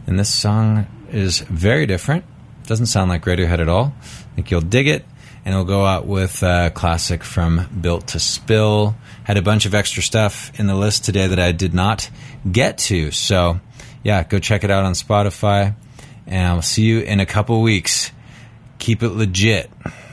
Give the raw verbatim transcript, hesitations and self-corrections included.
And this song is very different. Doesn't sound like Radiohead at all. I think you'll dig it. And we'll go out with a classic from Built to Spill. Had a bunch of extra stuff in the list today that I did not get to. So, yeah, go check it out on Spotify. And I'll see you in a couple weeks. Keep it legit.